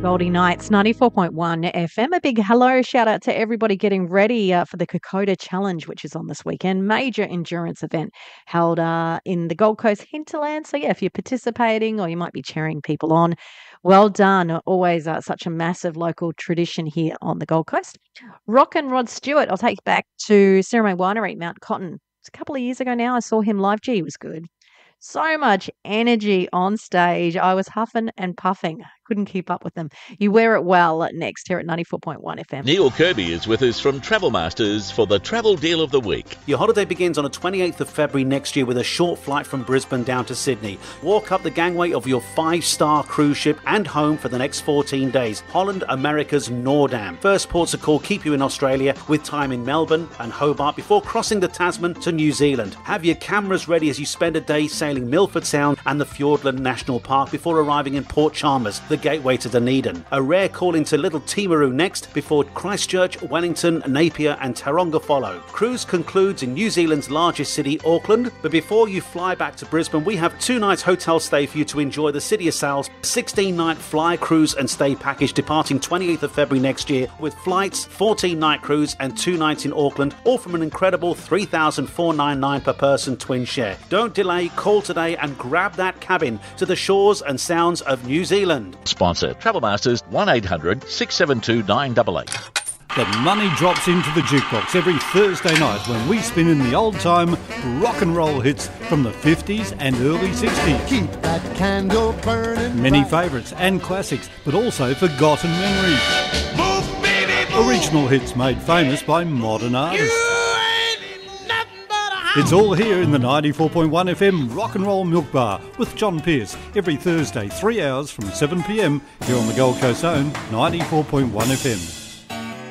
Goldie Nights, 94.1 FM. A big hello, shout out to everybody getting ready for the Kokoda Challenge, which is on this weekend. Major endurance event held in the Gold Coast hinterland. So, yeah, if you're participating or you might be cheering people on, well done. Always such a massive local tradition here on the Gold Coast. Rock and Rod Stewart, I'll take you back to Ceremony Winery, Mount Cotton. It's a couple of years ago now. I saw him live. Gee, he was good. So much energy on stage. I was huffing and puffing. Couldn't keep up with them. You wear it well next here at 94.1 FM. Neil Kirby is with us from Travel Masters for the Travel Deal of the Week. Your holiday begins on the 28th of February next year with a short flight from Brisbane down to Sydney. Walk up the gangway of your 5-star cruise ship and home for the next 14 days. Holland America's Noordam. First ports of call keep you in Australia with time in Melbourne and Hobart before crossing the Tasman to New Zealand. Have your cameras ready as you spend a day sailing Milford Sound and the Fiordland National Park before arriving in Port Chalmers, the gateway to Dunedin. A rare call into Little Timaru next before Christchurch, Wellington, Napier and Taronga follow. Cruise concludes in New Zealand's largest city, Auckland, but before you fly back to Brisbane, we have 2 nights hotel stay for you to enjoy the City of Sails 16-night fly, cruise and stay package departing 28th of February next year with flights, 14-night cruise and 2 nights in Auckland, all from an incredible $3,499 per person twin share. Don't delay, call today and grab that cabin to the shores and sounds of New Zealand. Sponsor Travel Masters 1800 672 988. The money drops into the jukebox every Thursday night when we spin in the old-time rock and roll hits from the 50s and early 60s. Keep that candle burning. Many favourites and classics, but also forgotten memories. Move, baby, move. Original hits made famous by modern artists. It's all here in the 94.1 FM Rock and Roll Milk Bar with John Pearce every Thursday, 3 hours from 7 p.m. here on the Gold Coast own 94.1 FM.